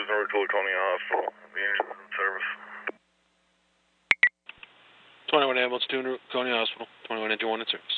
North Laconia Hospital. The ambulance in service. 21 ambulance to Laconia Hospital. 21 into 1 in service.